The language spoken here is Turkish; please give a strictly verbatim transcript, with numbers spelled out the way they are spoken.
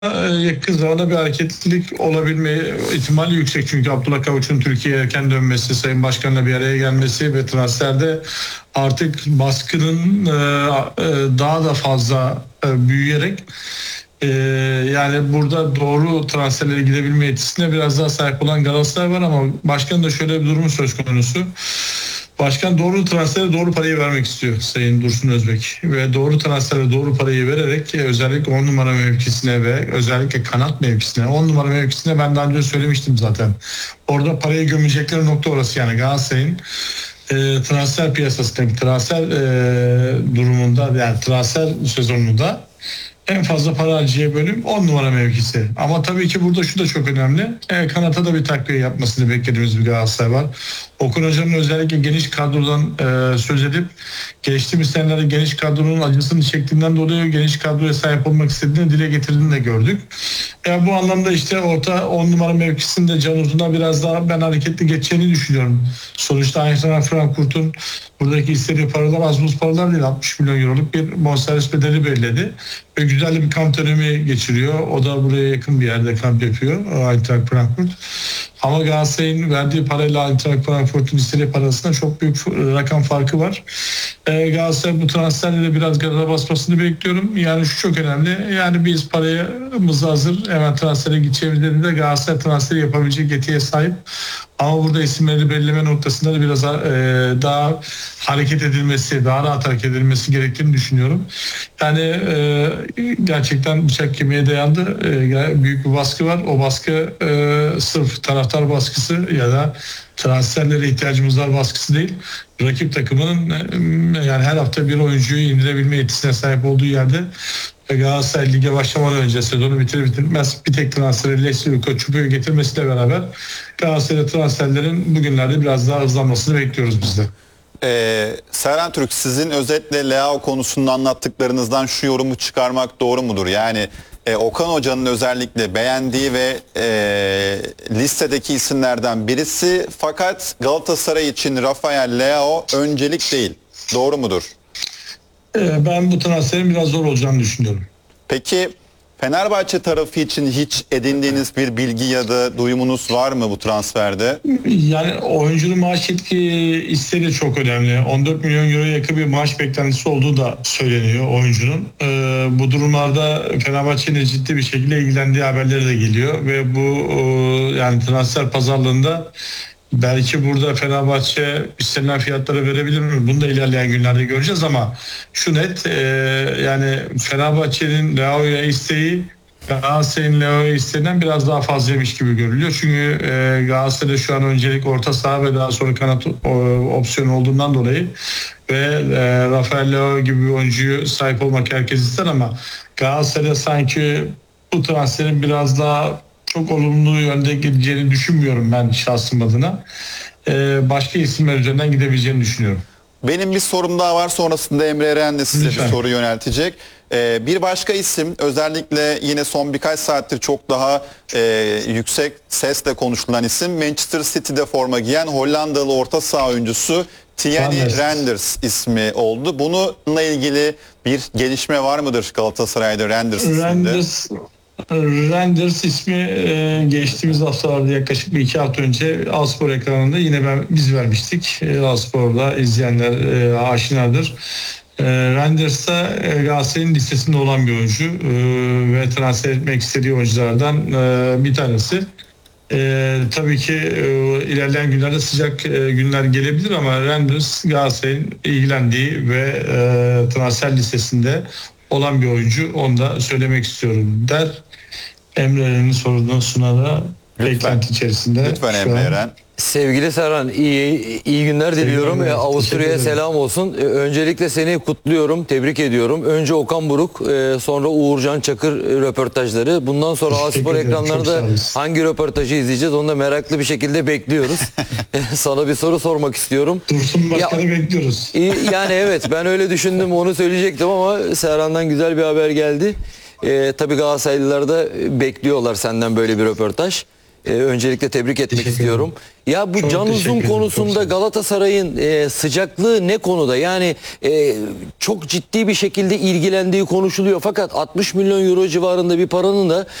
yakın zamanda bir hareketlilik olabilme ihtimali yüksek. Çünkü Abdullah Kavuç'un Türkiye'ye erken dönmesi, Sayın Başkan'la bir araya gelmesi ve transferde artık baskının daha da fazla büyüyerek yani burada doğru transferlere gidebilme yetisine biraz daha sahip olan Galatasaray var ama başkanın da şöyle bir durumu söz konusu. Başkan doğru transfere doğru parayı vermek istiyor Sayın Dursun Özbek ve doğru transfere doğru parayı vererek özellikle on numara mevkisine ve özellikle kanat mevkisine, on numara mevkisine ben daha önce söylemiştim zaten. Orada parayı gömecekleri nokta orası, yani Galatasaray'ın e, transfer piyasasındaki transfer e, durumunda, yani transfer sezonunda en fazla para harcayacağı bölüm on numara mevkisi. Ama tabii ki burada şu da çok önemli. E, kanata da bir takviye yapmasını beklediğimiz bir Galatasaray var. Okan Hoca'nın özellikle geniş kadrodan e, söz edip geçtiğimiz senelerde geniş kadronun acısını çektiğinden dolayı geniş kadroya sahip olmak istediğini dile getirdiğini de gördük. E, bu anlamda işte orta on numara mevkisinde Can Uzun'a biraz daha ben hareketli geçeceğini düşünüyorum. Sonuçta Eintracht Frankfurt'un buradaki istediği paralar az buz paralar değil, altmış milyon euroluk bir bonservis bedeli belirledi. Ve güzel bir kamp dönemi geçiriyor. O da buraya yakın bir yerde kamp yapıyor, Eintracht Frankfurt. Ama Galatasaray'ın verdiği parayla Eintracht Frankfurt'un istediği parasında çok büyük rakam farkı var. Ee, Galatasaray bu transferleri biraz gaza basmasını bekliyorum. Yani şu çok önemli. Yani biz paramız hazır, hemen transfere gideceğimiz dediğinde Galatasaray transferi yapabilecek yetiye sahip. Ama burada isimleri belirleme noktasında da biraz e, daha hareket edilmesi, daha rahat hareket edilmesi gerektiğini düşünüyorum. Yani e, gerçekten bıçak kemiğe dayandı. E, büyük bir baskı var. O baskı e, sırf taraftar baskısı ya da transferlere ihtiyacımız var baskısı değil. Rakip takımının e, yani her hafta bir oyuncuyu indirebilme yetisine sahip olduğu yerde Galatasaray lige başlamadan önce sezonu bitirir bitirmez bir tek transferi Leicester Koçupu'yu getirmesiyle beraber Galatasaray transferlerin bugünlerde biraz daha hızlanmasını bekliyoruz biz de. Ee, Serhan Türk, sizin özetle Leao konusunda anlattıklarınızdan şu yorumu çıkarmak doğru mudur? Yani e, Okan Hoca'nın özellikle beğendiği ve e, listedeki isimlerden birisi, fakat Galatasaray için Rafael Leao öncelik değil. Doğru mudur? Ee, ben bu transferin biraz zor olacağını düşünüyorum. Peki Fenerbahçe tarafı için hiç edindiğiniz bir bilgi ya da duyumunuz var mı bu transferde? Yani oyuncunun maaş etki isteği çok önemli. on dört milyon euroya yakın bir maaş beklentisi olduğu da söyleniyor oyuncunun. Ee, bu durumlarda Fenerbahçe'nin ciddi bir şekilde ilgilendiği haberleri de geliyor ve bu yani transfer pazarlığında belki burada Fenerbahçe istenilen fiyatları verebilir mi? Bunu da ilerleyen günlerde göreceğiz ama şu net e, yani Fenerbahçe'nin Leao'ya isteği Galatasaray'ın Leao'ya istenen biraz daha fazlaymış gibi görülüyor. Çünkü e, Galatasaray'da şu an öncelik orta saha ve daha sonra kanat o, opsiyonu olduğundan dolayı ve e, Rafael Leao gibi bir oyuncuyu sahip olmak herkes ister ama Galatasaray'da sanki bu transferin biraz daha çok olumlu yönde gideceğini düşünmüyorum ben şahsım adına. Ee, başka isimler üzerinden gidebileceğini düşünüyorum. Benim bir sorum daha var. Sonrasında Emre Eren de size Lütfen. bir soru yöneltecek. Ee, bir başka isim, özellikle yine son birkaç saattir çok daha e, yüksek sesle konuşulan isim, Manchester City'de forma giyen Hollandalı orta saha oyuncusu Thierry Renders. Renders ismi oldu. Bununla ilgili bir gelişme var mıdır Galatasaray'da Renders isminde? Renders, Renders ismi e, geçtiğimiz haftalarda yaklaşık bir iki hafta önce Alspor ekranında yine ben, biz vermiştik. E, Alspor'da izleyenler e, aşinadır. E, Renders da e, Galatasaray'ın listesinde olan bir oyuncu e, ve transfer etmek istediği oyunculardan e, bir tanesi. Ee, tabii ki e, ilerleyen günlerde sıcak e, günler gelebilir ama Renders Galatasaray'ın ilgilendiği ve e, transfer listesinde olan bir oyuncu. Onu da söylemek istiyorum der. Emre'nin sorusuna da beklenti içerisinde. Lütfen Emre Eren. Sevgili Serhan, iyi, iyi günler diliyorum. E, Avusturya'ya selam olsun. E, öncelikle seni kutluyorum, tebrik ediyorum. Önce Okan Buruk, e, sonra Uğurcan Çakır e, röportajları. Bundan sonra Aspor ekranlarında hangi röportajı izleyeceğiz onu da meraklı bir şekilde bekliyoruz. Sana bir soru sormak istiyorum. Dursun Başkan'ı bekliyoruz. E, yani evet, ben öyle düşündüm, onu söyleyecektim ama Serhan'dan güzel bir haber geldi. E, tabii Galatasaraylılar da bekliyorlar senden böyle bir röportaj. E, öncelikle tebrik etmek Teşekkür istiyorum. Ya bu Çok Can teşekkür Uzun ederim, çok konusunda sağ olun. Galatasaray'ın e, sıcaklığı ne konuda? Yani e, çok ciddi bir şekilde ilgilendiği konuşuluyor. Fakat altmış milyon euro civarında bir paranın da